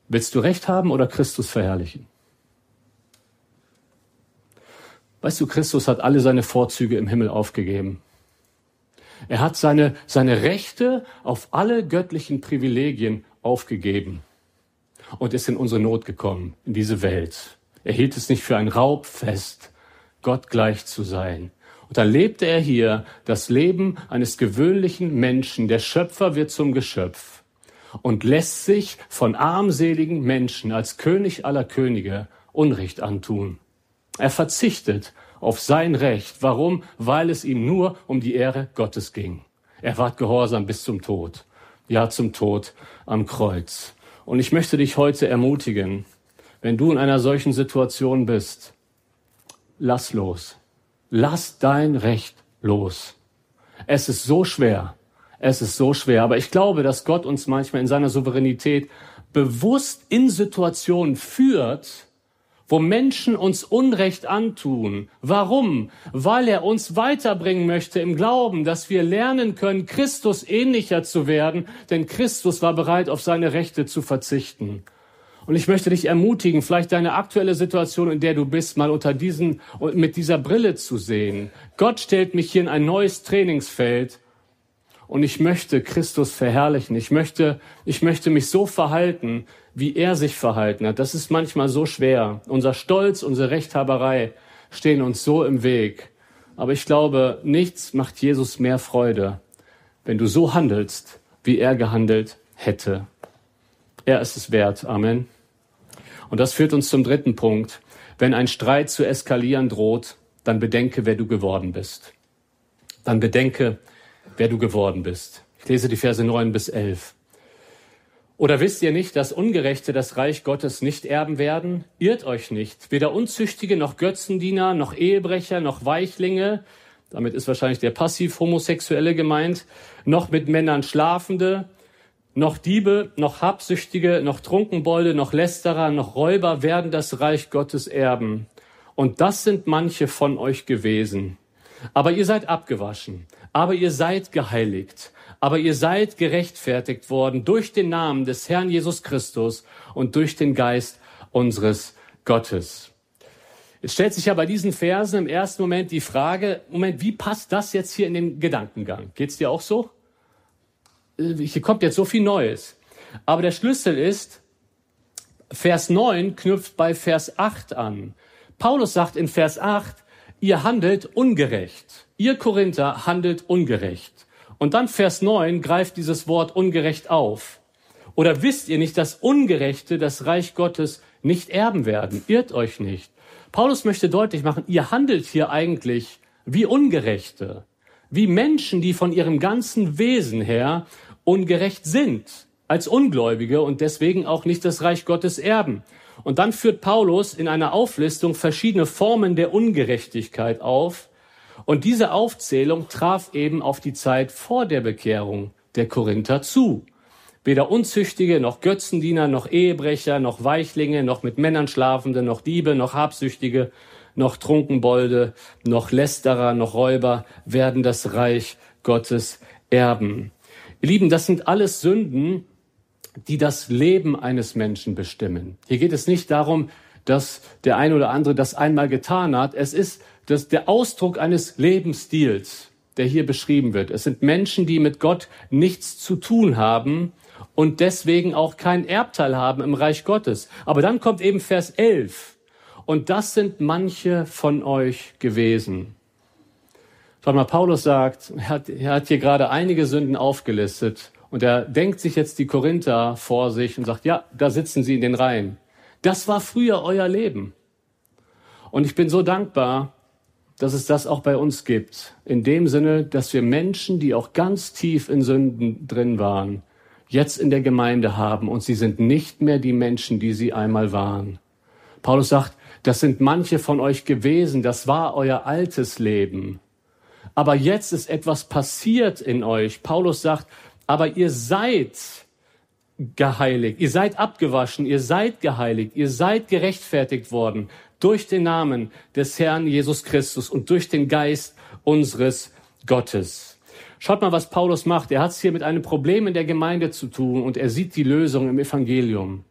Willst du Recht haben oder Christus verherrlichen? Weißt du, Christus hat alle seine Vorzüge im Himmel aufgegeben. Er hat seine Rechte auf alle göttlichen Privilegien aufgegeben und ist in unsere Not gekommen, in diese Welt. Er hielt es nicht für ein Raub fest, Gott gleich zu sein. Und dann lebte er hier das Leben eines gewöhnlichen Menschen. Der Schöpfer wird zum Geschöpf und lässt sich von armseligen Menschen als König aller Könige Unrecht antun. Er verzichtet auf sein Recht. Warum? Weil es ihm nur um die Ehre Gottes ging. Er ward gehorsam bis zum Tod. Ja, zum Tod am Kreuz. Und ich möchte dich heute ermutigen, wenn du in einer solchen Situation bist, lass los. Lass dein Recht los. Es ist so schwer. Es ist so schwer. Aber ich glaube, dass Gott uns manchmal in seiner Souveränität bewusst in Situationen führt, wo Menschen uns Unrecht antun. Warum? Weil er uns weiterbringen möchte im Glauben, dass wir lernen können, Christus ähnlicher zu werden, denn Christus war bereit, auf seine Rechte zu verzichten. Und ich möchte dich ermutigen, vielleicht deine aktuelle Situation, in der du bist, mal mit dieser Brille zu sehen. Gott stellt mich hier in ein neues Trainingsfeld und ich möchte Christus verherrlichen. Ich möchte mich so verhalten, wie er sich verhalten hat. Das ist manchmal so schwer. Unser Stolz, unsere Rechthaberei stehen uns so im Weg. Aber ich glaube, nichts macht Jesus mehr Freude, wenn du so handelst, wie er gehandelt hätte. Er ist es wert. Amen. Und das führt uns zum dritten Punkt. Wenn ein Streit zu eskalieren droht, dann bedenke, wer du geworden bist. Dann bedenke, wer du geworden bist. Ich lese die Verse 9 bis 11. Oder wisst ihr nicht, dass Ungerechte das Reich Gottes nicht erben werden? Irrt euch nicht. Weder Unzüchtige, noch Götzendiener, noch Ehebrecher, noch Weichlinge, damit ist wahrscheinlich der Passiv-Homosexuelle gemeint, noch mit Männern Schlafende, noch Diebe, noch Habsüchtige, noch Trunkenbolde, noch Lästerer, noch Räuber werden das Reich Gottes erben. Und das sind manche von euch gewesen. Aber ihr seid abgewaschen, aber ihr seid geheiligt, aber ihr seid gerechtfertigt worden durch den Namen des Herrn Jesus Christus und durch den Geist unseres Gottes. Jetzt stellt sich ja bei diesen Versen im ersten Moment die Frage, wie passt das jetzt hier in den Gedankengang? Geht's dir auch so? Hier kommt jetzt so viel Neues. Aber der Schlüssel ist, Vers 9 knüpft bei Vers 8 an. Paulus sagt in Vers 8, ihr handelt ungerecht. Ihr Korinther handelt ungerecht. Und dann Vers 9 greift dieses Wort ungerecht auf. Oder wisst ihr nicht, dass Ungerechte das Reich Gottes nicht erben werden? Irrt euch nicht. Paulus möchte deutlich machen, ihr handelt hier eigentlich wie Ungerechte. Wie Menschen, die von ihrem ganzen Wesen her ungerecht sind. Als Ungläubige und deswegen auch nicht das Reich Gottes erben. Und dann führt Paulus in einer Auflistung verschiedene Formen der Ungerechtigkeit auf. Und diese Aufzählung traf eben auf die Zeit vor der Bekehrung der Korinther zu. Weder Unzüchtige, noch Götzendiener, noch Ehebrecher, noch Weichlinge, noch mit Männern Schlafende, noch Diebe, noch Habsüchtige, noch Trunkenbolde, noch Lästerer, noch Räuber werden das Reich Gottes erben. Ihr Lieben, das sind alles Sünden, die das Leben eines Menschen bestimmen. Hier geht es nicht darum, dass der eine oder andere das einmal getan hat. Es ist der Ausdruck eines Lebensstils, der hier beschrieben wird. Es sind Menschen, die mit Gott nichts zu tun haben und deswegen auch keinen Erbteil haben im Reich Gottes. Aber dann kommt eben Vers 11. Und das sind manche von euch gewesen. Schaut mal, Paulus sagt, er hat hier gerade einige Sünden aufgelistet. Und er denkt sich jetzt die Korinther vor sich und sagt, ja, da sitzen sie in den Reihen. Das war früher euer Leben. Und ich bin so dankbar, dass es das auch bei uns gibt. In dem Sinne, dass wir Menschen, die auch ganz tief in Sünden drin waren, jetzt in der Gemeinde haben. Und sie sind nicht mehr die Menschen, die sie einmal waren. Paulus sagt, das sind manche von euch gewesen. Das war euer altes Leben. Aber jetzt ist etwas passiert in euch. Paulus sagt, aber ihr seid geheiligt, ihr seid abgewaschen, ihr seid geheiligt, ihr seid gerechtfertigt worden durch den Namen des Herrn Jesus Christus und durch den Geist unseres Gottes. Schaut mal, was Paulus macht. Er hat es hier mit einem Problem in der Gemeinde zu tun und er sieht die Lösung im Evangelium.